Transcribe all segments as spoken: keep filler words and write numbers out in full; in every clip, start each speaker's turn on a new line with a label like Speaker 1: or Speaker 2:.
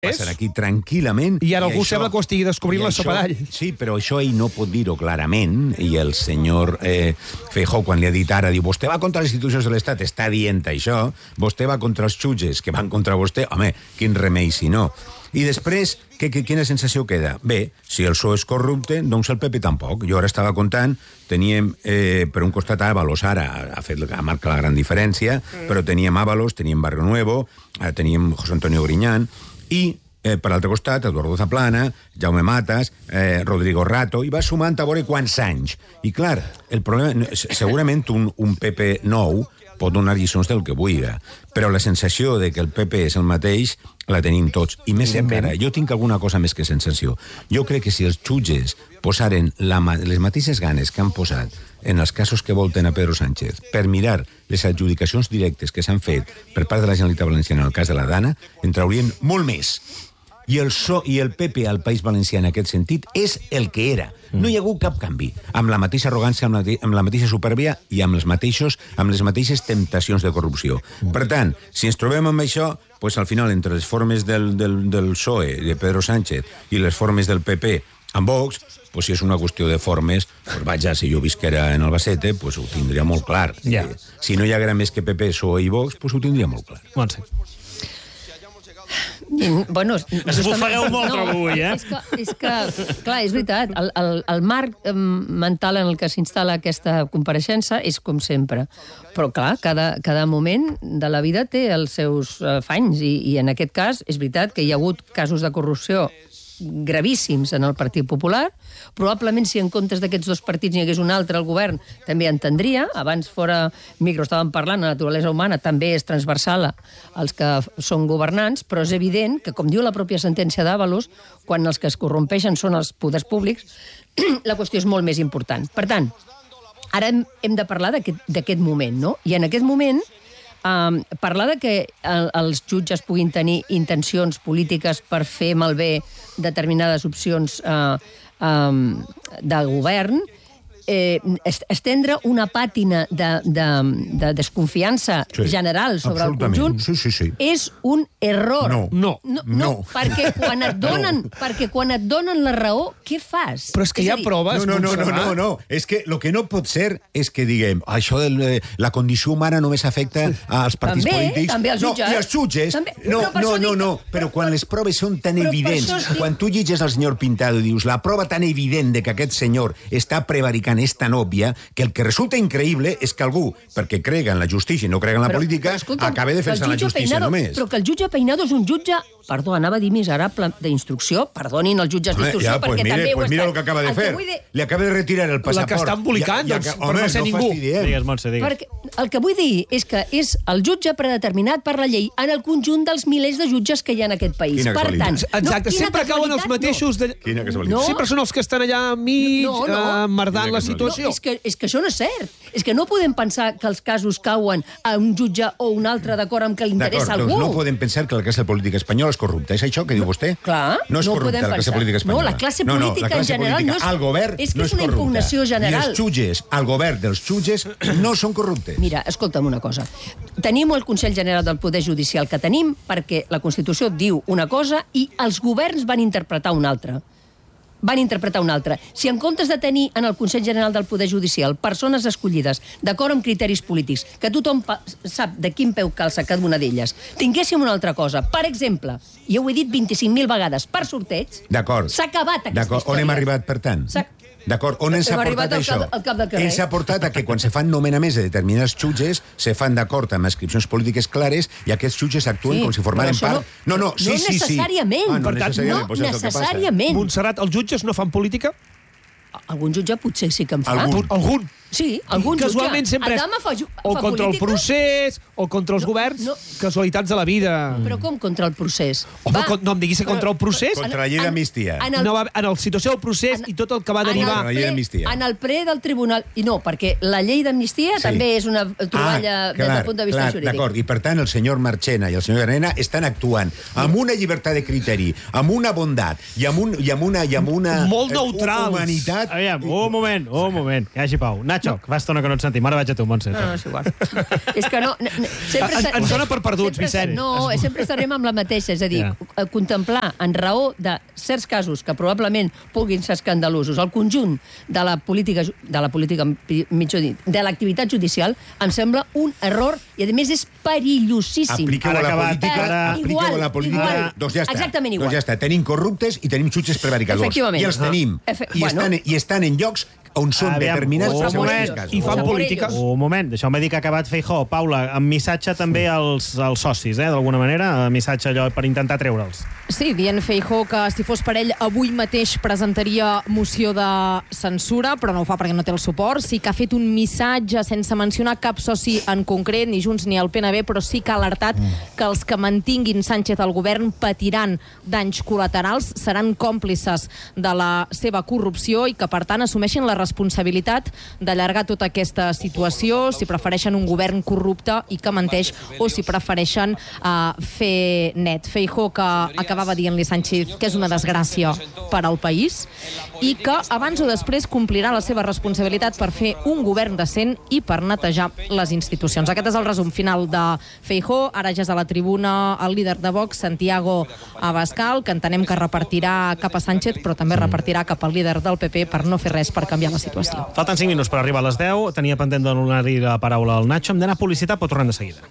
Speaker 1: passen aquí tranquil·lament.
Speaker 2: I ara algú
Speaker 1: això,
Speaker 2: sembla que ho estigui descobrint la sopa d'all.
Speaker 1: Sí, però això ell no pot dir-ho clarament, i el senyor eh, Feijóo, quan li ha dit ara, diu, vostè va contra les institucions de l'Estat, està dient això, vostè va contra els jutges que van contra vostè, home, quin remei si no. I després, que, que, quina sensació queda? Bé, si el P S O E és corrupte, doncs el P P tampoc. Jo ara estava comptant, teníem, eh, per un costat, Ábalos, ara ha fet, ha marcat la gran diferència, mm. però teníem Ábalos, teníem Barrio Nuevo, eh, teníem José Antonio Griñán, i eh, per l'altre costat, Eduardo Zaplana, Jaume Matas, eh, Rodrigo Rato, i va sumant a veure quants anys. I clar, el problema, segurament un, un P P nou pot donar lliçons del que vulgui, però la sensació de que el P P és el mateix la tenim tots. I més encara, jo tinc alguna cosa més que sensació. Jo crec que si els jutges posaren la, les mateixes ganes que han posat en els casos que volten a Pedro Sánchez per mirar les adjudicacions directes que s'han fet per part de la Generalitat Valenciana en el cas de la Dana, en traurien molt més. I el P S O E i el P P al País Valencià en aquest sentit és el que era. No hi ha hagut cap canvi. Amb la mateixa arrogància, amb la, amb la mateixa supèrbia i amb les, mateixos, amb les mateixes temptacions de corrupció. Per tant, si ens trobem amb això, pues al final, entre les formes del, del, del P S O E, de Pedro Sánchez, i les formes del P P amb Vox, pues si és una qüestió de formes, pues vaja, si jo visquera en Albacete, pues ho tindria molt clar.
Speaker 2: Yeah.
Speaker 1: Si no hi haguera més que P P, P S O E i Vox, pues ho tindria molt clar.
Speaker 2: Montse.
Speaker 3: Bueno,
Speaker 4: es bufareu molt, no, trobo avui, eh?
Speaker 3: És que, és que, clar, és veritat, el, el, el marc mental en el que s'instal·la aquesta compareixença és com sempre. Però, clar, cada, cada moment de la vida té els seus fanys, i, i en aquest cas és veritat que hi ha hagut casos de corrupció gravíssims en el Partit Popular. Probablement, si en comptes d'aquests dos partits n'hi hagués un altre al govern, també entendria. Abans, fora micro, estàvem parlant, la naturalesa humana també és transversal als que són governants, però és evident que, com diu la pròpia sentència d'Ábalos, quan els que es corrompeixen són els poders públics, la qüestió és molt més important. Per tant, ara hem, hem de parlar d'aquest moment, no? I en aquest moment, Um, parlar de que el, els jutges puguin tenir intencions polítiques per fer malbé determinades opcions uh, um, de govern, eh, estendre una pàtina de, de, de desconfiança sí, general sobre el conjunt,
Speaker 1: sí, sí, sí.
Speaker 3: és un error.
Speaker 1: No,
Speaker 2: no,
Speaker 3: no, no, no. Perquè quan et donen, no. perquè quan et donen la raó, què fas?
Speaker 2: Però és que és hi ha dir, proves.
Speaker 1: No, no, no, no, no, no. És que el que no pot ser és que diguem, això de la condició humana només afecta als partits
Speaker 3: també,
Speaker 1: polítics.
Speaker 3: També als jutges.
Speaker 1: No, i als jutges.
Speaker 3: També.
Speaker 1: No, no, no, no.
Speaker 3: Però,
Speaker 1: però quan les proves són tan
Speaker 3: però
Speaker 1: evidents,
Speaker 3: estic...
Speaker 1: quan tu lliges al senyor Pintado i dius la prova tan evident de que aquest senyor està prevaricant és tan òbvia que el que resulta increïble és que algú, perquè crega en la justícia i no crega en la però, política, però, escolta, acabe defensant la justícia
Speaker 3: Peinado,
Speaker 1: només.
Speaker 3: Però que el jutge Peinado és un jutge, perdó, anava a dir miserable d'instrucció, perdonin els jutges d'instrucció,
Speaker 1: ja,
Speaker 3: perquè
Speaker 1: pues mire,
Speaker 3: també
Speaker 1: pues
Speaker 3: ho
Speaker 1: mira
Speaker 3: estan...
Speaker 1: el que acaba de fer.
Speaker 3: De...
Speaker 1: Li acaba de retirar el passaport.
Speaker 2: La que està embolicant, ja, ja, doncs, per no ser ningú.
Speaker 4: Digues, Montse, digues.
Speaker 3: Perquè el que vull dir és que és el jutge predeterminat per la llei en el conjunt dels milers de jutges que hi ha en aquest país.
Speaker 1: Quina
Speaker 3: per tant,
Speaker 2: exacte,
Speaker 3: no,
Speaker 2: sempre cauen els mateixos...
Speaker 3: No.
Speaker 2: De...
Speaker 1: Quina casualitat.
Speaker 3: No.
Speaker 2: Sempre són els que estan allà mig,
Speaker 3: no, no.
Speaker 2: Uh, merdant
Speaker 1: Quina
Speaker 2: la situació.
Speaker 3: No, és, que, és que això no és cert. És que no podem pensar que els casos cauen a un jutge o un altre d'acord amb que li interessa algú.
Speaker 1: Doncs no podem pensar que la classe política espanyola és corrupta. És això que diu vostè?
Speaker 3: Clar,
Speaker 1: no és
Speaker 3: no
Speaker 1: corrupta
Speaker 3: podem
Speaker 1: la classe
Speaker 3: pensar.
Speaker 1: política espanyola.
Speaker 3: No, la classe política
Speaker 1: no, no, la classe
Speaker 3: en general
Speaker 1: política,
Speaker 3: no és...
Speaker 1: al govern
Speaker 3: és que
Speaker 1: no
Speaker 3: és una
Speaker 1: corrupta.
Speaker 3: impugnació general.
Speaker 1: I els jutges, al govern dels jutges, no són corruptes.
Speaker 3: Mira, escolta'm una cosa. Tenim el Consell General del Poder Judicial que tenim perquè la Constitució diu una cosa i els governs van interpretar una altra. van interpretar una altra. Si en comptes de tenir en el Consell General del Poder Judicial persones escollides d'acord amb criteris polítics, que tothom sap de quin peu calça cada una d'elles, tinguéssim una altra cosa. Per exemple, jo ho he dit vint-i-cinc mil vegades, per sorteig, s'ha acabat aquesta història.
Speaker 1: On hem arribat, per tant? D'acord, on ens ha portat això? Ens ha portat a que quan se fan nomenaments de determinats jutges se fan d'acord amb inscripcions polítiques clares i aquests jutges actuen
Speaker 3: sí,
Speaker 1: com si formaren part...
Speaker 3: No,
Speaker 1: no, no, sí,
Speaker 3: no
Speaker 1: sí,
Speaker 3: necessàriament.
Speaker 1: Sí. Ah, no
Speaker 3: per tant,
Speaker 1: necessàriament.
Speaker 3: no
Speaker 1: Pues
Speaker 3: necessàriament.
Speaker 2: Montserrat, els jutges no fan política?
Speaker 3: Algun jutge potser sí que en fa.
Speaker 2: Algun? Algun?
Speaker 3: Sí, algun jutge.
Speaker 2: Casualment sempre és
Speaker 3: Adama fa, fa
Speaker 2: o contra
Speaker 3: política?
Speaker 2: el procés, o contra els
Speaker 3: no,
Speaker 2: governs,
Speaker 3: no.
Speaker 2: casualitats de la vida.
Speaker 3: Però com contra el procés?
Speaker 2: Home, Va, no em diguis que contra el procés.
Speaker 1: Contra la llei d'amnistia.
Speaker 2: No, en la situació del procés en, i tot el que va derivar.
Speaker 1: En el, ple,
Speaker 3: en el ple del tribunal... I no, perquè la llei d'amnistia sí. també és una troballa ah, clar, des del punt de vista clar, jurídic.
Speaker 1: D'acord, i per tant el senyor Marchena i el senyor Arena estan actuant amb una llibertat de criteri, amb una bondat i amb, un, i amb una... I amb una
Speaker 2: molt neutrals.
Speaker 1: Humanitat.
Speaker 4: Aviam, un moment, un moment, que hi hagi pau. Nacho. Nacho, no. fa estona que no et sentim. Ara vaig a tu, Montse.
Speaker 3: No, no, és igual. És que no... no sempre
Speaker 2: en, ens dona per perduts,
Speaker 3: sempre,
Speaker 2: Vicent.
Speaker 3: No, sempre estarem amb la mateixa. És a dir, yeah. contemplar en raó de certs casos que probablement puguin ser escandalosos el conjunt de la política, de la política mitjor dit, de l'activitat judicial, em sembla un error i, a més, és perillosíssim.
Speaker 1: Apliqueu a la política,
Speaker 3: ara...
Speaker 1: apliqueu a la política.
Speaker 3: Igual,
Speaker 1: doncs ja està.
Speaker 3: Exactament igual.
Speaker 1: Doncs ja està. Tenim corruptes i tenim jutges prevaricadors. I els tenim.
Speaker 3: Efe...
Speaker 1: I,
Speaker 3: bueno.
Speaker 1: estan, I estan en llocs on són
Speaker 4: Aviam,
Speaker 1: determinats
Speaker 4: un
Speaker 1: moment,
Speaker 4: moment,
Speaker 2: i fan política.
Speaker 4: Un moment, deixeu-me dir que ha acabat Feijóo. Paula, amb missatge també als, als socis, eh, d'alguna manera, missatge allò per intentar treure'ls.
Speaker 5: Sí, dient Feijóo que si fos per ell avui mateix presentaria moció de censura, però no ho fa perquè no té el suport. Sí que ha fet un missatge sense mencionar cap soci en concret, ni Junts ni el P N B, però sí que ha alertat mm. que els que mantinguin Sánchez al govern patiran danys col·laterals, seran còmplices de la seva corrupció i que, per tant, assumeixin la responsabilitat d'allargar tota aquesta situació, si prefereixen un govern corrupte i que menteix, o si prefereixen uh, fer net. Feijóo que acabava dient-li Sánchez que és una desgràcia per al país i que abans o després complirà la seva responsabilitat per fer un govern decent i per netejar les institucions. Aquest és el resum final de Feijóo. Ara ja és a la tribuna el líder de Vox, Santiago Abascal, que entenem que repartirà cap a Sánchez, però també repartirà cap al líder del P P per no fer res per canviar la situació.
Speaker 4: Falten cinc minuts per arribar a les deu. Tenia pendent de donar-hi la paraula al Nacho. Hem d'anar a publicitat, però tornem de seguida.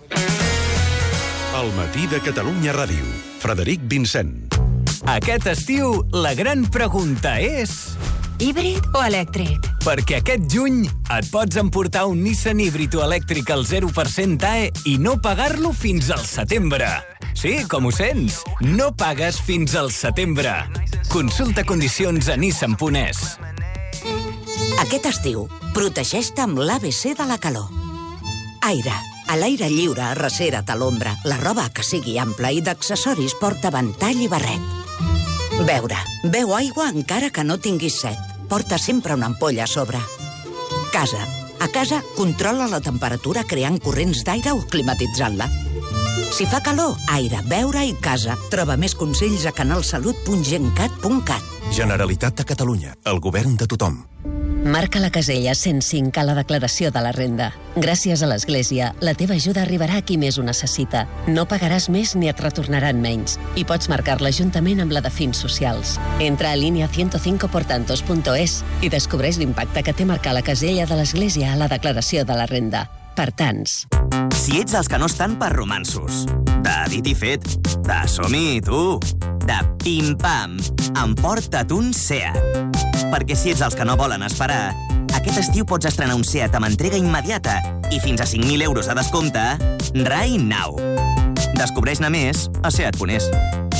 Speaker 6: El matí de Catalunya Ràdio. Frederic Vincent.
Speaker 7: Aquest estiu, la gran pregunta és...
Speaker 8: híbrid o elèctric?
Speaker 7: Perquè aquest juny et pots emportar un Nissan híbrid o elèctric al zero per cent A E i no pagar-lo fins al setembre. Sí, com ho sents? No pagues fins al setembre. Consulta condicions a nissan punt es.
Speaker 8: Aquest estiu, protegeix-te amb l'A B C de la calor. Aire. A l'aire lliure, arrecera't a l'ombra. La roba que sigui ampla i d'accessoris porta ventall i barret. Beure. Beu aigua encara que no tinguis set. Porta sempre una ampolla a sobre. Casa. A casa, controla la temperatura creant corrents d'aire o climatitzant-la. Si fa calor, aire, beure i casa. Troba més consells a canalsalut punt gencat punt cat.
Speaker 6: Generalitat de Catalunya. El govern de tothom.
Speaker 9: Marca la casella cent cinc a la declaració de la renda. Gràcies a l'Església, la teva ajuda arribarà a qui més ho necessita. No pagaràs més ni et retornaran menys. I pots marcar-la juntament amb la de fins socials. Entra a línia ciento cinco por tantos punto es i descobreix l'impacte que té marcar la casella de l'Església a la declaració de la renda. Per tants.
Speaker 10: Si ets dels que no estan per romansos, de dit i fet, de som-hi, tu, de pim-pam, emporta't un Seat. Perquè si ets dels que no volen esperar, aquest estiu pots estrenar un Seat amb entrega immediata i fins a cinc mil euros de descompte right now. Descobreix-ne més a seat punt es.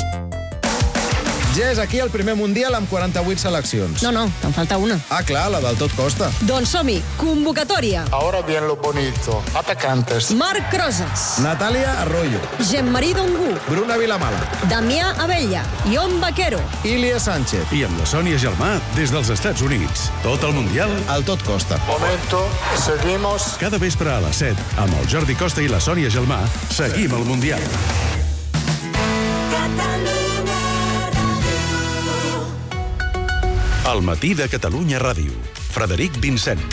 Speaker 11: Ja és aquí el primer Mundial amb quaranta-vuit seleccions.
Speaker 5: No, no, te'n falta una.
Speaker 11: Ah, clar, la del tot costa.
Speaker 5: Doncs som-hi, convocatòria.
Speaker 12: Ahora viene lo bonito. Atacantes.
Speaker 5: Marc Rosas.
Speaker 11: Natàlia Arroyo.
Speaker 5: Jean-Marie Dongu.
Speaker 11: Bruna Vilamala.
Speaker 5: Damià Abella. Ion Vaquero.
Speaker 11: Ilia Sánchez.
Speaker 6: I amb la Sònia Gelmà des dels Estats Units. Tot el Mundial
Speaker 11: al tot costa.
Speaker 12: Momento, seguimos.
Speaker 6: Cada vespre a les set, amb el Jordi Costa i la Sònia Gelmà, seguim el Mundial. El matí de Catalunya Ràdio. Frederic Vincent.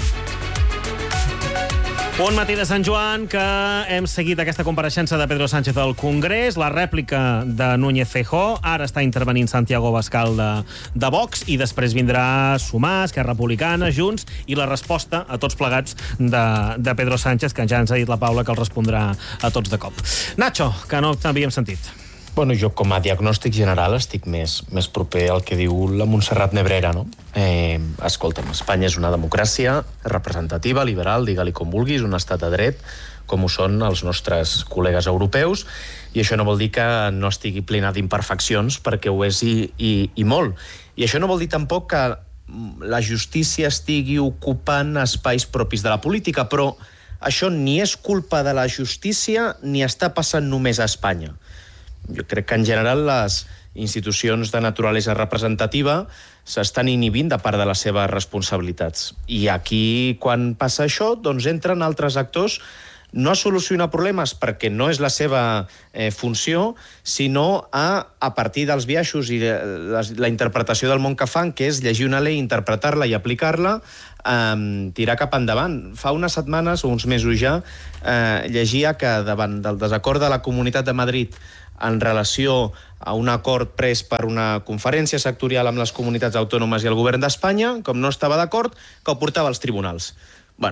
Speaker 4: Bon matí de Sant Joan, que hem seguit aquesta compareixença de Pedro Sánchez al Congrés, la rèplica de Núñez Feijóo, ara està intervenint Santiago Abascal de, de Vox, i després vindrà Sumar, Esquerra Republicana, Junts, i la resposta a tots plegats de, de Pedro Sánchez, que ja ens ha dit la Paula que el respondrà a tots de cop. Nacho, que no t'havíem sentit.
Speaker 13: Bueno, jo com a diagnòstic general estic més, més proper al que diu la Montserrat Nebrera, no? Eh, escolta'm, Espanya és una democràcia representativa, liberal, digue-li com vulguis, un estat de dret, com ho són els nostres col·legues europeus, i això no vol dir que no estigui plena d'imperfeccions, perquè ho és i, i, i molt. I això no vol dir tampoc que la justícia estigui ocupant espais propis de la política, però això ni és culpa de la justícia ni està passant només a Espanya. Jo crec que en general les institucions de naturalesa representativa s'estan inhibint de part de les seves responsabilitats. I aquí, quan passa això, doncs entren altres actors no a solucionar problemes perquè no és la seva eh, funció, sinó a, a partir dels biaixos i de, la, la interpretació del món que fan, que és llegir una llei, interpretar-la i aplicar-la, eh, tirar cap endavant. Fa unes setmanes o uns mesos ja eh, llegia que davant del desacord de la Comunitat de Madrid en relació a un acord pres per una conferència sectorial amb les comunitats autònomes i el govern d'Espanya, com no estava d'acord, que ho portava als tribunals. Bueno,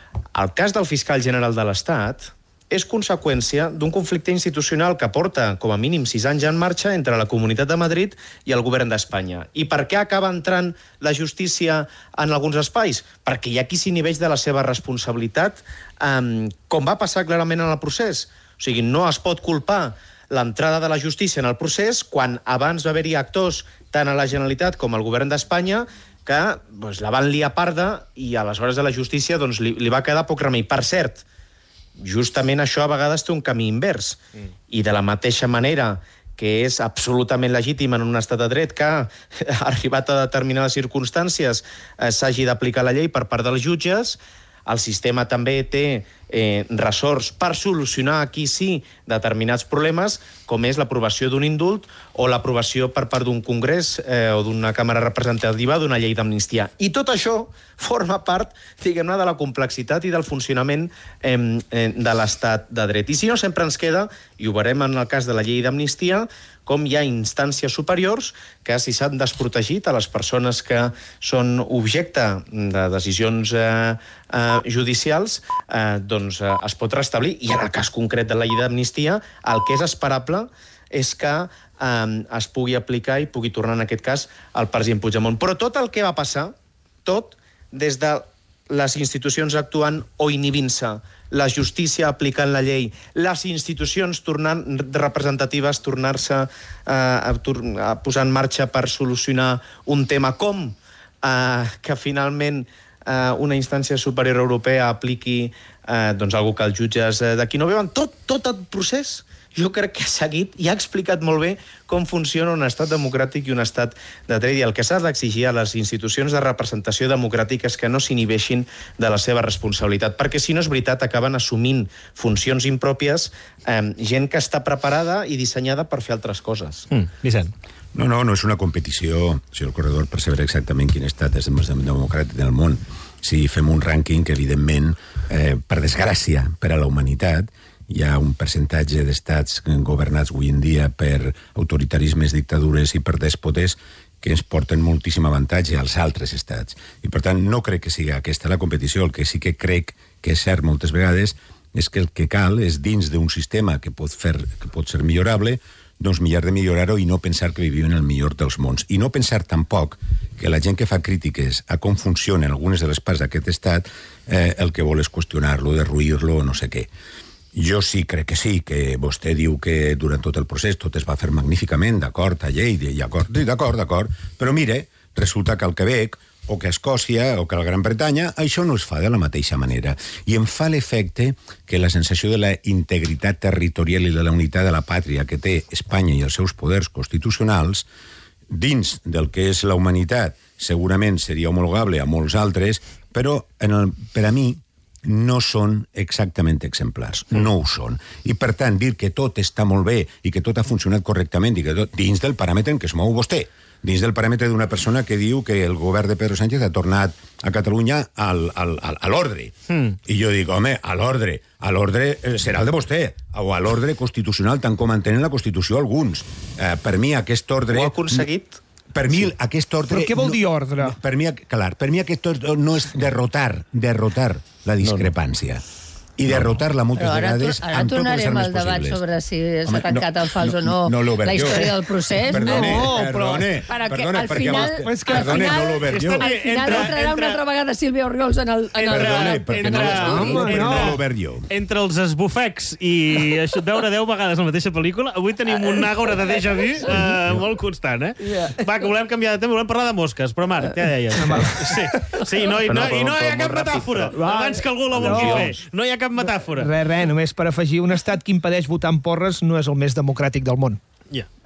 Speaker 13: el cas del fiscal general de l'Estat és conseqüència d'un conflicte institucional que porta com a mínim sis anys en marxa entre la Comunitat de Madrid i el govern d'Espanya. I per què acaba entrant la justícia en alguns espais? Perquè hi ha qui s'inhibeix de la seva responsabilitat, eh, com va passar clarament en el procés. O sigui, no es pot culpar l'entrada de la justícia en el procés quan abans va haver-hi actors tant a la Generalitat com al govern d'Espanya que doncs, la van liar parda i aleshores a la justícia doncs, li, li va quedar poc remei. Per cert, justament això a vegades té un camí invers. Mm. I de la mateixa manera que és absolutament legítim en un estat de dret que, arribat a determinades circumstàncies, eh, s'hagi d'aplicar la llei per part dels jutges, el sistema també té eh, ressorts per solucionar aquí sí determinats problemes, com és l'aprovació d'un indult o l'aprovació per part d'un congrés eh, o d'una càmera representativa d'una llei d'amnistia. I tot això forma part, diguem-ne, de la complexitat i del funcionament eh, eh, de l'estat de dret. I si no, sempre ens queda, i ho veurem en el cas de la llei d'amnistia, com hi ha instàncies superiors que si s'han desprotegit a les persones que són objecte de decisions eh, eh, judicials, eh, doncs eh, es pot restablir. I en el cas concret de la llei d'amnistia, el que és esperable és que eh, es pugui aplicar i pugui tornar, en aquest cas, al president Puigdemont. Però tot el que va passar, tot, des de les institucions actuant o inhibint-se, la justícia aplicant la llei, les institucions tornant representatives tornar-se eh, a, a posar en marxa per solucionar un tema com eh, que finalment eh, una instància superior europea apliqui eh, doncs, algo que els jutges eh, d'aquí no veuen. Tot, tot el procés jo crec que ha seguit i ha explicat molt bé com funciona un estat democràtic i un estat de dret, i el que s'ha d'exigir a les institucions de representació democràtica és que no s'inhibeixin de la seva responsabilitat, perquè si no és veritat acaben assumint funcions impròpies eh, gent que està preparada i dissenyada per fer altres coses.
Speaker 4: Mm, Vicent.
Speaker 1: No, no, no és una competició, senyor Corredor, per saber exactament quin estat és el més democràtic del món. Si fem un rànquing que, evidentment, eh, per desgràcia per a la humanitat, hi ha un percentatge d'estats governats avui en dia per autoritarismes, dictadures i per dèspotes que ens porten moltíssim avantatge als altres estats. I, per tant, no crec que sigui aquesta la competició. El que sí que crec que és cert moltes vegades és que el que cal és, dins d'un sistema que pot, fer, que pot ser millorable, doncs millar de millorar-ho i no pensar que vivim en el millor dels mons. I no pensar tampoc que la gent que fa crítiques a com funcionen algunes de les parts d'aquest estat eh, el que vol és qüestionar-lo, derruir-lo o no sé què. Jo sí crec que sí, que vostè diu que durant tot el procés tot es va fer magníficament, d'acord, a Lleida, i d'acord, d'acord, d'acord, però mire, resulta que al Quebec, o que a Escòcia, o que a la Gran Bretanya, això no es fa de la mateixa manera. I em fa l'efecte que la sensació de la integritat territorial i de la unitat de la pàtria que té Espanya i els seus poders constitucionals, dins del que és la humanitat, segurament seria homologable a molts altres, però en el, per a mi, no són exactament exemplars. No ho són. I, per tant, dir que tot està molt bé i que tot ha funcionat correctament i que tot, dins del paràmetre en què es mou vostè, dins del paràmetre d'una persona que diu que el govern de Pedro Sánchez ha tornat a Catalunya al, al, al, a l'ordre. Mm. I jo dic, home, a l'ordre. A l'ordre serà el de vostè, o a l'ordre constitucional, tant com entenen la Constitució alguns. Eh, per mi, aquest ordre...
Speaker 13: Ho ha aconseguit?
Speaker 1: Per mi, sí. Aquest ordre...
Speaker 2: Però què vol dir ordre?
Speaker 1: No, per mi, clar, per mi aquest ordre no és derrotar, derrotar la discrepància. No, no. I derrotar-la moltes
Speaker 3: ara
Speaker 1: vegades
Speaker 3: ara
Speaker 1: amb totes les armes
Speaker 3: possibles. Ara tornarem al debat sobre si s'ha tancat no, el fals o no,
Speaker 1: no, no
Speaker 3: la història
Speaker 1: jo.
Speaker 3: del procés.
Speaker 1: Perdone,
Speaker 3: no,
Speaker 1: perdone,
Speaker 3: però
Speaker 1: perdone,
Speaker 3: al
Speaker 1: perquè
Speaker 3: final,
Speaker 1: vostè,
Speaker 3: al
Speaker 1: perdone,
Speaker 3: final,
Speaker 1: no l'obert jo.
Speaker 3: Al final entrarà entra, una altra vegada Sílvia Orriols en el... En
Speaker 1: perdone,
Speaker 3: el,
Speaker 1: perquè
Speaker 3: en
Speaker 1: no,
Speaker 3: el,
Speaker 1: no,
Speaker 4: no,
Speaker 1: no l'obert jo.
Speaker 4: Entre els esbufecs i això, veure deu vegades la mateixa pel·lícula, avui tenim un àgora de déjà vu uh, molt constant, eh? Yeah. Va, que volem canviar de tema, volem parlar de mosques, però Marc, ja deies. Sí, sí, no, i no, i no hi ha cap metàfora. Abans que algú la vulgui fer. No hi ha cap metàfora.
Speaker 2: Res, res, només per afegir, un estat que impedeix votar en porres no és el més democràtic del món.
Speaker 4: Ja.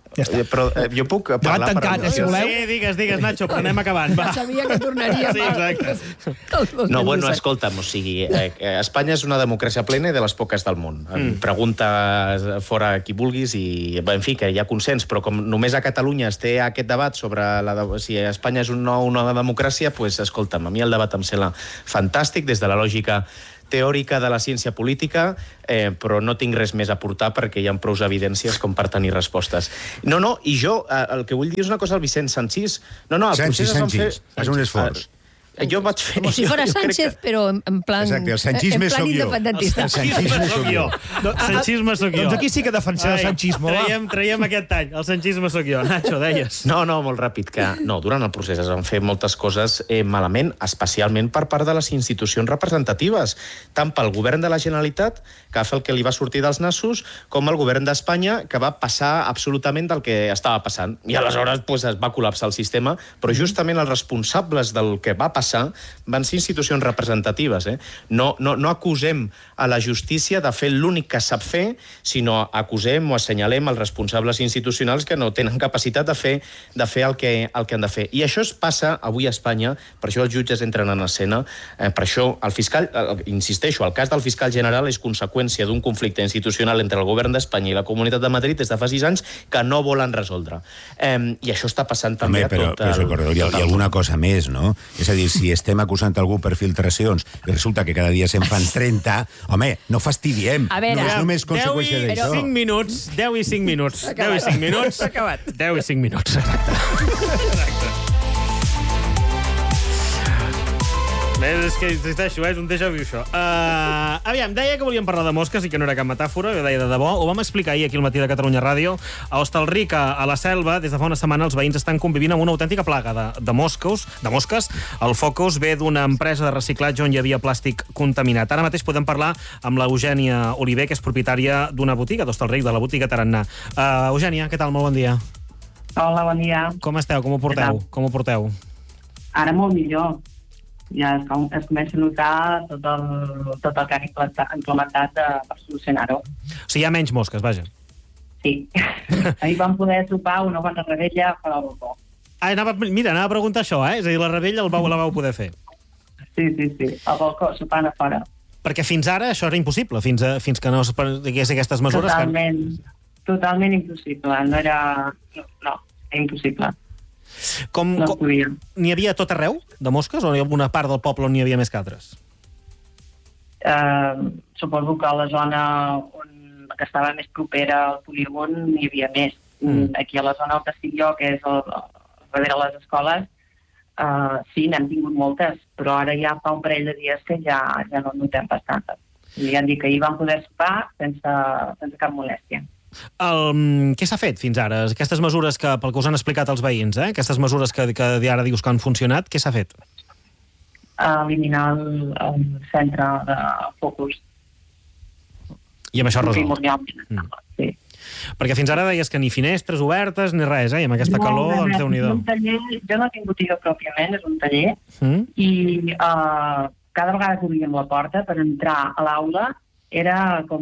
Speaker 2: Ja està.
Speaker 13: Però eh, jo puc parlar per
Speaker 2: tancat, eh, si
Speaker 13: al·lusions?
Speaker 2: voleu.
Speaker 4: Sí, digues, digues, Nacho, però anem acabant. Va.
Speaker 3: Sabia que tornaria.
Speaker 4: Sí, exacte.
Speaker 13: No, bueno, escolta'm, o sigui, eh, Espanya és una democràcia plena i de les poques del món. Mm. Pregunta fora qui vulguis i, en fi, que hi ha consens, però com només a Catalunya es té aquest debat sobre la, si Espanya és una, una democràcia, doncs, escolta'm, a mi el debat em sembla fantàstic des de la lògica teòrica de la ciència política, eh, però no tinc res més a aportar perquè hi ha prou evidències com per tenir respostes. No, no, i jo eh, el que vull dir és una cosa al Vicent Sanchís. No, no, el
Speaker 1: Sanchís,
Speaker 13: procés es van fer...
Speaker 1: Sanchís, fas un esforç.
Speaker 13: Jo vaig fer...
Speaker 3: Com si fora Sánchez, que... però en plan,
Speaker 1: Exacte, el sanchisme
Speaker 3: en plan
Speaker 1: sóc jo.
Speaker 3: independentista.
Speaker 1: El sanchisme sóc jo.
Speaker 4: No, sanchisme sóc jo.
Speaker 2: Doncs aquí sí que defensem el sanchisme, va.
Speaker 4: Traiem, traiem aquest tall. El sanchisme sóc jo. Nacho, deies.
Speaker 13: No, no, molt ràpid, que no, durant el procés es van fer moltes coses eh, malament, especialment per part de les institucions representatives, tant pel govern de la Generalitat, que va fer el que li va sortir dels nassos, com el govern d'Espanya, que va passar absolutament del que estava passant. I aleshores pues, es va col·lapsar el sistema, però justament els responsables del que va passar van ser institucions representatives. Eh? No, no, no acusem a la justícia de fer l'únic que sap fer, sinó acusem o assenyalem els responsables institucionals que no tenen capacitat de fer, de fer el, que, el que han de fer. I això es passa avui a Espanya, per això els jutges entren en escena, eh, per això el fiscal, eh, insisteixo, el cas del fiscal general és conseqüència d'un conflicte institucional entre el govern d'Espanya i la Comunitat de Madrid des de fa sis anys que no volen resoldre. Eh, I això està passant també
Speaker 1: Home, però,
Speaker 13: a tot
Speaker 1: però,
Speaker 13: el...
Speaker 1: però, hi ha, hi ha alguna cosa més, no? És a dir, si estem acusant algú per filtracions i resulta que cada dia se'n fan trenta, home, no fastidiem.
Speaker 3: A veure,
Speaker 1: no és només conseqüència
Speaker 4: deu i
Speaker 1: d'això.
Speaker 4: cinc minuts, deu i cinc minuts, deu i cinc minuts, deu i cinc minuts, exacte. Exacte. És que insisteixo, és un déjà vu, això. Uh, aviam, deia que volíem parlar de mosques i que no era cap metàfora, jo deia de debò. Ho vam explicar ahir aquí al Matí de Catalunya Ràdio. A Hostalric, a la Selva, des de fa una setmana, els veïns estan convivint amb una autèntica plaga de, de moscos. De mosques. El focus ve d'una empresa de reciclatge on hi havia plàstic contaminat. Ara mateix podem parlar amb l'Eugènia Oliver, que és propietària d'una botiga d'Hostalric, de la botiga Tarannà. Uh, Eugènia, què tal? Molt bon dia.
Speaker 14: Hola, bon dia.
Speaker 4: Com esteu? Com ho porteu? Com ho porteu?
Speaker 14: Ara molt millor. Ja es, es comença a notar tot el, tot el que han implementat per solucionar-ho.
Speaker 4: O sigui, hi ha menys mosques, vaja.
Speaker 14: Sí. Ahir vam poder sopar una bona rebella fora del balcó.
Speaker 4: Ah, anava, mira, anava a preguntar això, eh? És a dir, la rebella el vau, la vau poder fer.
Speaker 14: Sí, sí, sí. Al balcó, sopant a fora.
Speaker 4: Perquè fins ara això era impossible, fins, a, fins que no es digués aquestes mesures.
Speaker 14: Totalment, que... totalment impossible. No era... No, no era impossible.
Speaker 4: Com,
Speaker 14: no
Speaker 4: com, n'hi havia tot arreu de mosques o hi ha alguna part del poble on n'hi havia més que altres?
Speaker 14: Uh, suposo que a la zona on, que estava més propera al polígon n'hi havia més. Mm. Aquí a la zona on estic jo, que és el, darrere les escoles, uh, sí, n'hem tingut moltes, però ara ja fa un parell de dies que ja, ja no notem bastantes. I ja han dit que ahir van poder sopar sense, sense cap molèstia.
Speaker 4: El, què s'ha fet fins ara? Aquestes mesures que, pel que us han explicat els veïns, eh? Aquestes mesures que, que ara dius que han funcionat, què s'ha fet?
Speaker 14: Eliminar el, el centre de focus.
Speaker 4: I amb això resol. Mm.
Speaker 14: Sí.
Speaker 4: Perquè fins ara deies que ni finestres obertes ni res, eh? I amb aquesta no, calor, no, doncs déu-n'hi-do.
Speaker 14: Un taller, jo no tinc botiga pròpiament, és un taller, mm. i uh, cada vegada que obríem la porta per entrar a l'aula era com...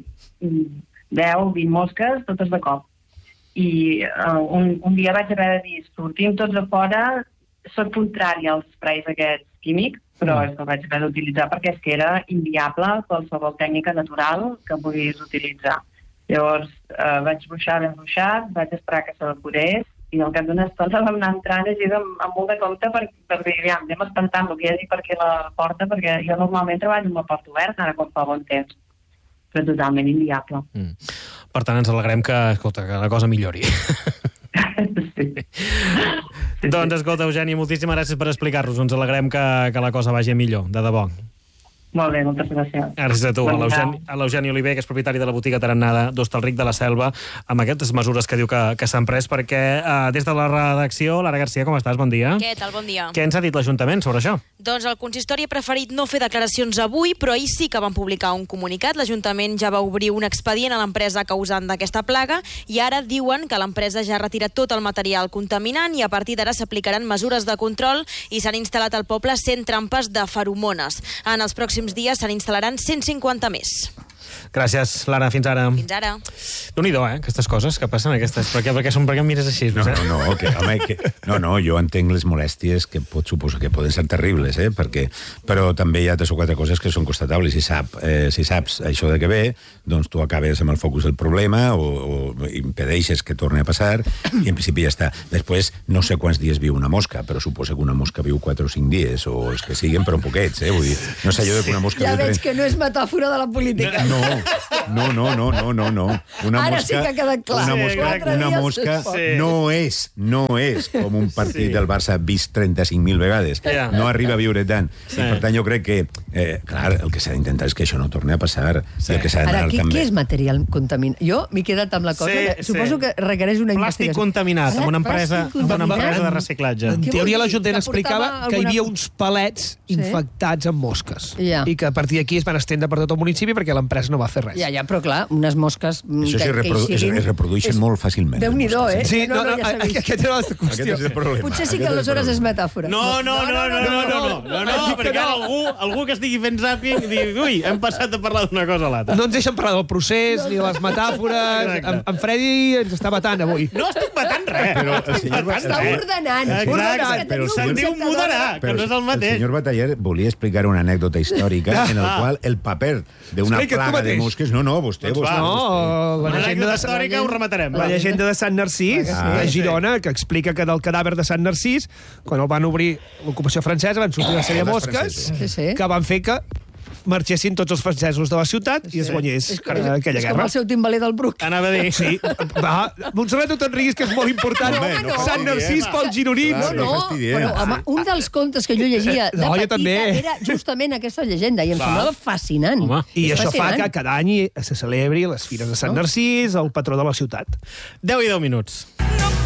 Speaker 14: deu, vint mosques, totes de cop. I uh, un, un dia vaig haver de dir, sortim tots a fora, soc contrari als sprays aquests químics, però mm. és que el vaig haver d'utilitzar perquè és que era inviable qualsevol tècnica natural que puguis utilitzar. Llavors uh, vaig ruixar ben ruixat, vaig esperar que s'evaporés, i al cap d'una estona vam anar entrant així amb, amb molt de compte per, per dir, ja, anem espantant el que hi hagi per aquí a la porta, perquè jo normalment treballo amb la porta oberta, ara quan fa bon temps. Però totalment inviable.
Speaker 4: Mm. Per tant, ens alegrem que, escolta, que la cosa millori.
Speaker 14: Sí. Sí,
Speaker 4: doncs, escolta, Eugènia, moltíssimes gràcies per explicar-nos. Ens alegrem que, que la cosa vagi millor, de debò.
Speaker 14: Molt bé, moltes gràcies.
Speaker 4: Gràcies a tu, bon a l'Eugènia Oliver, que és propietari de la botiga Tarannà d'Hostalric de la Selva, amb aquestes mesures que diu que, que s'han pres, perquè uh, des de la redacció, Lara Garcia, com estàs? Bon dia.
Speaker 15: Què tal? Bon dia.
Speaker 4: Què ens ha dit l'Ajuntament sobre això?
Speaker 15: Doncs el consistori ha preferit no fer declaracions avui, però ahir sí que van publicar un comunicat. L'Ajuntament ja va obrir un expedient a l'empresa causant d'aquesta plaga i ara diuen que l'empresa ja ha retirat tot el material contaminant i a partir d'ara s'aplicaran mesures de control i s'han instal·lat al poble cent trampes de feromones. En els pròxims dies se n'instal·laran cent cinquanta més.
Speaker 4: Gràcies, Lara, fins ara.
Speaker 15: Fins ara.
Speaker 4: Déu-n'hi-do, eh, aquestes coses que passen, aquestes. Per què, per què, són, per què em mires així?
Speaker 1: No, no, no, que, home, que, no, no, jo entenc les molèsties que pot suposar que poden ser terribles, eh, perquè, però també hi ha tres o quatre coses que són constatables. Si, sap, eh, si saps això de què ve, doncs tu acabes amb el focus del problema o, o impedeixes que torni a passar i en principi ja està. Després, no sé quants dies viu una mosca, però suposa que una mosca viu quatre o cinc dies, o els que siguin, però poquets, eh, vull dir, no sé allò de que una mosca...
Speaker 3: Ja veig que no és metàfora de la política.
Speaker 1: No, no, no, no, no, no, no. Una
Speaker 3: Ara
Speaker 1: mosca,
Speaker 3: sí que ha quedat clar.
Speaker 1: Una mosca, una mosca
Speaker 3: sí.
Speaker 1: no és, no és com un partit sí. del Barça vist trenta-cinc mil vegades.
Speaker 4: Yeah.
Speaker 1: No arriba a viure tant.
Speaker 4: Sí.
Speaker 1: I per tant jo crec que, eh, clar, el que s'ha d'intentar és que això no torni a passar. Sí. I el que s'ha
Speaker 3: Ara,
Speaker 1: d'anar
Speaker 3: què,
Speaker 1: també...
Speaker 3: què és material contaminat? Jo m'he quedat amb la cosa,
Speaker 4: Sí,
Speaker 3: que suposo
Speaker 4: sí.
Speaker 3: que requereix una
Speaker 4: Plàstic
Speaker 3: investigació.
Speaker 4: contaminat, amb una empresa,
Speaker 3: Plàstic
Speaker 4: amb una
Speaker 3: contaminat?
Speaker 4: empresa de reciclatge.
Speaker 2: En
Speaker 3: Què
Speaker 2: teoria
Speaker 3: vol dir?
Speaker 2: l'Ajuntament
Speaker 3: Que
Speaker 2: explicava
Speaker 3: portava
Speaker 2: que hi havia
Speaker 3: alguna-
Speaker 2: uns palets
Speaker 3: Sí.
Speaker 2: infectats amb mosques.
Speaker 3: Ja.
Speaker 2: I que a partir d'aquí es van estendre per tot el municipi perquè l'empresa no va fer res.
Speaker 3: Ja, ja, però clar, unes mosques... mm,
Speaker 1: Això sí,
Speaker 3: que,
Speaker 1: reprodu
Speaker 3: que hi siguin-
Speaker 1: es, es reprodueixen
Speaker 3: és-
Speaker 1: molt fàcilment.
Speaker 3: Déu-n'hi-do, eh?
Speaker 2: Sí, no, no,
Speaker 3: ja s'ha vist.
Speaker 2: aquest era la qüestió.
Speaker 1: Aquest és el problema.
Speaker 3: Potser sí
Speaker 1: Aquest
Speaker 3: que
Speaker 1: és el
Speaker 3: aleshores és
Speaker 1: problema.
Speaker 3: metàfora.
Speaker 4: No, no, no, no, no, no, no, no, no,
Speaker 2: Dic que
Speaker 4: perquè
Speaker 2: no.
Speaker 4: algú, algú que estigui fent zàping digui, ui, hem passat a parlar d'una cosa a l'altra.
Speaker 2: No ens deixen parlar del procés ni de les metàfores.
Speaker 4: Exacte.
Speaker 2: En, en Freddy ens està batant avui.
Speaker 4: No estic batant res.
Speaker 1: Però el senyor
Speaker 4: Batant
Speaker 3: Està
Speaker 4: res.
Speaker 3: ordenant.
Speaker 4: Exacte,
Speaker 3: Ordenant.
Speaker 1: però el
Speaker 4: se'n diu moderar, que no és el
Speaker 1: El
Speaker 4: mateix.
Speaker 1: senyor Bataller volia explicar una anècdota històrica en el
Speaker 4: Ah.
Speaker 1: qual el paper d'una
Speaker 2: Explica't tu
Speaker 1: plaga de
Speaker 2: mateix.
Speaker 1: mosques... No, no, vostè,
Speaker 4: Doncs
Speaker 1: vostè.
Speaker 4: va.
Speaker 2: No, la
Speaker 4: Una
Speaker 2: llegenda
Speaker 4: anècdota
Speaker 2: de
Speaker 4: històrica ho rematarem.
Speaker 2: La llegenda de Sant Narcís,
Speaker 1: Ah,
Speaker 2: de
Speaker 1: sí.
Speaker 2: Girona, que explica que del cadàver de Sant Narcís, quan el van obrir l'ocupació francesa, van sortir una sèrie de
Speaker 1: les
Speaker 2: mosques
Speaker 1: franceses.
Speaker 3: Sí, sí.
Speaker 2: que van fer que marxessin tots els francesos de la ciutat i es guanyés
Speaker 3: És com,
Speaker 2: eh, aquella
Speaker 3: és com
Speaker 2: guerra.
Speaker 3: el seu timbaler del Bruc.
Speaker 4: Anava a dir...
Speaker 2: Sí, va, Montserrat, no te'n riguis, que és molt important.
Speaker 1: Home, no
Speaker 2: Sant Narcís
Speaker 1: fastidiem.
Speaker 2: pels gironins.
Speaker 1: Clar,
Speaker 3: No,
Speaker 1: no
Speaker 3: no,
Speaker 1: fastidiem.
Speaker 3: però home, un dels contes que jo llegia de
Speaker 2: No, jo
Speaker 3: petita
Speaker 2: també.
Speaker 3: era justament aquesta llegenda i em
Speaker 4: Clar.
Speaker 3: semblava fascinant.
Speaker 4: Home.
Speaker 2: I
Speaker 3: És
Speaker 2: això fa
Speaker 3: fascinant.
Speaker 2: que cada any se celebri les fires de Sant Narcís, el patró de la ciutat.
Speaker 4: deu i deu minuts.